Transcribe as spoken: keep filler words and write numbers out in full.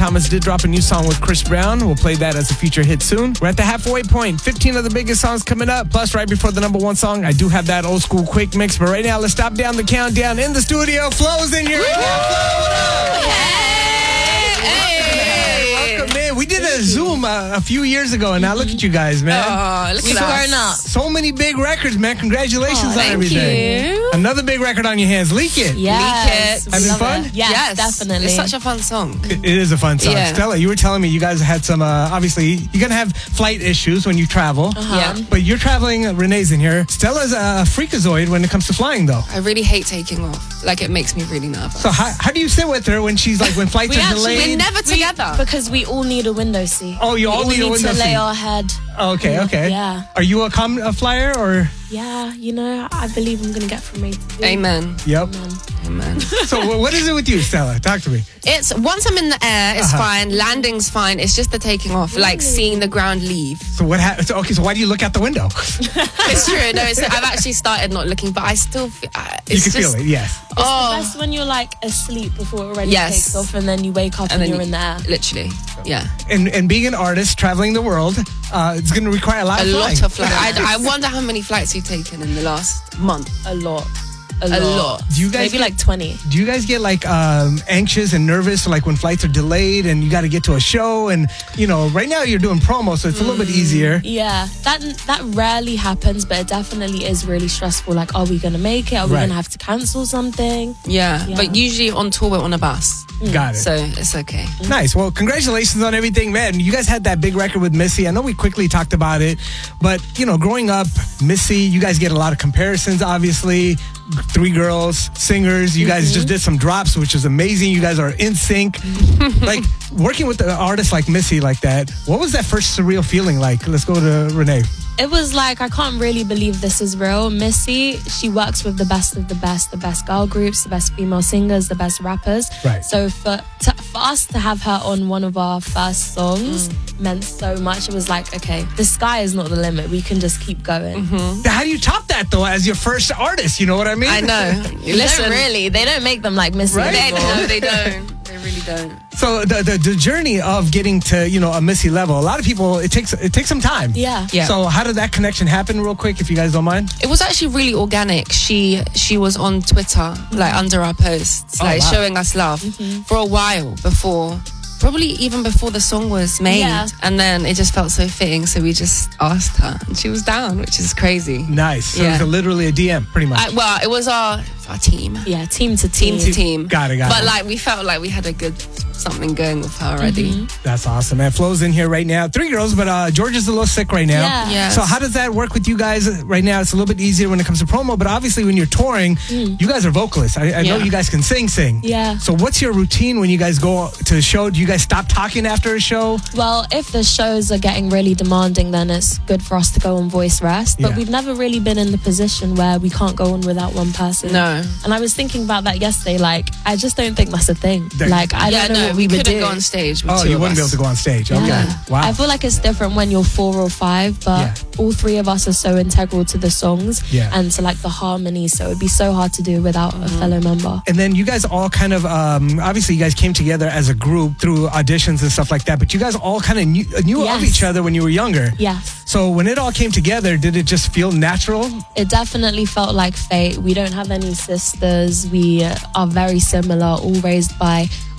Thomas did drop a new song with Chris Brown. We'll play that as a feature hit soon. We're at the halfway point. fifteen of the biggest songs coming up. Plus, right before the number one song, I do have that old school quick mix. But right now, let's stop down the countdown in the studio. Flo's in here right now. Flo, what up? Hey, hey. Welcome in. We did a Zoom uh, a few years ago, and now look at you guys, man. Oh, look We've at grown up. So many big records, man. Congratulations Oh, on thank everything. you. Another big record on your hands. Leak It. Yes. Leak It. Having we love fun? it. Yes, definitely. It's such a fun song. It is a fun song. Yeah. Stella, you were telling me you guys had some, uh, obviously, you're going to have flight issues when you travel. Yeah. But you're traveling, uh, Renee's in here. Stella's a freakazoid when it comes to flying, though. I really hate taking off. Like, it makes me really nervous. So how, how do you sit with her when she's like, when flights We are actually- delayed? We're never together. Because we all need a window seat. Oh, you we all need a window to lay seat. our head. Okay, okay. Yeah. Are you a com a flyer or? Yeah, you know, I believe I'm going to get from A to B. Amen. Yep. Amen. So wh- what is it with you, Stella? Talk to me. It's once I'm in the air, it's Uh-huh. fine. Landing's fine. It's just the taking off, like seeing the ground leave. So what happened? So, okay, so why do you look out the window? It's true. No, it's, I've actually started not looking, but I still feel. Uh, You it's can just, feel it, yes. It's Oh. the best when you're like asleep before it already Yes. takes off and then you wake up and, And then you're you- in the air. Literally, yeah. And and being an artist, traveling the world, uh, it's going to require a lot A of flying. lot of flights. I, I wonder how many flights you've taken in the last month. A lot. A, A lot. lot. Do you guys Maybe get- like twenty. Do you guys get like um, anxious and nervous, like when flights are delayed and you got to get to a show? And you know, right now you're doing promo, so it's a little bit easier. Yeah, that that rarely happens, but it definitely is really stressful. Like, are we going to make it? Are we Right. going to have to cancel something? Yeah, Yeah. but usually on tour we're on a bus, Got it. so it's okay. Nice. Well, congratulations on everything, man. You guys had that big record with Missy. I know we quickly talked about it, but you know, growing up, Missy, you guys get a lot of comparisons, obviously. Three girls, singers. You guys just did some drops, which is amazing. You guys are in sync. Like working with an artist like Missy like that, what was that first surreal feeling like? Let's go to Renee. It was like, I can't really believe this is real. Missy, she works with the best of the best, the best girl groups, the best female singers, the best rappers. Right. So for to, for us to have her on one of our first songs meant so much. It was like, okay, the sky is not the limit. We can just keep going. How do you top that though as your first artist? You know what I mean? I know. They Listen, don't really. They don't make them like Missy. Right. They, anymore. no, they don't. They really don't. So the, the the journey of getting to, you know, a Missy level, a lot of people, it takes it takes some time. Yeah. Yeah. So how did that connection happen real quick, if you guys don't mind? It was actually really organic. She she was on Twitter, like under our posts, Oh, like wow. showing us love for a while before, probably even before the song was made. Yeah. And then it just felt so fitting, so we just asked her, and she was down, which is crazy. Nice. So Yeah. it was literally a D M, pretty much. I, well, it was our our team, Yeah, team to team. team to team. Got it, got but it. like we felt like we had a good something going with her already. That's awesome, man. Flo's in here right now. Three girls, but uh, George is a little sick right now. Yeah. Yes. So how does that work with you guys right now? It's a little bit easier when it comes to promo, but obviously when you're touring, you guys are vocalists. I, I know Yeah. you guys can sing, sing. Yeah. So what's your routine when you guys go to the show? Do you guys stop talking after a show? Well, if the shows are getting really demanding, then it's good for us to go on voice rest. But Yeah. we've never really been in the position where we can't go on without one person. No. And I was thinking about that yesterday. Like, I just don't think that's a thing. That- Like, I yeah, don't know no, what we we, would couldn't do. go on stage. With Oh, two you of wouldn't be able us. to go on stage. Yeah. Okay. Wow. I feel like it's different when you're four or five, but Yeah. all three of us are so integral to the songs Yeah. and to like the harmony. So it'd be so hard to do without a fellow member. And then you guys all kind of, um, obviously, you guys came together as a group through auditions and stuff like that. But you guys all kind of knew, knew of Yes. each other when you were younger. Yes. So when it all came together, did it just feel natural? It definitely felt like fate. We don't have any sisters. We are very similar, all raised by